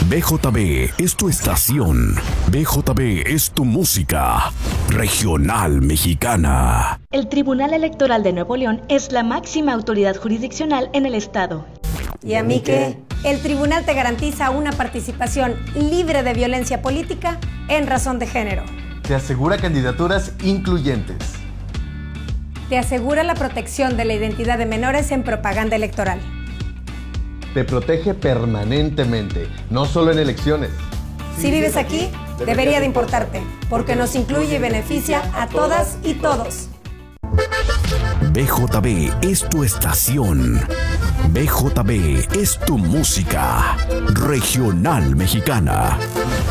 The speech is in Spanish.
BJB es tu estación. BJB es tu música. Regional Mexicana. El Tribunal Electoral de Nuevo León es la máxima autoridad jurisdiccional en el estado. ¿Y a mí qué? El tribunal te garantiza una participación libre de violencia política en razón de género. Te asegura candidaturas incluyentes. Te asegura la protección de la identidad de menores en propaganda electoral. Te protege permanentemente, no solo en elecciones. Si vives aquí, debería de importarte, porque nos incluye y beneficia a todas y todos. BJB es tu estación. BJB es tu música. Regional Mexicana.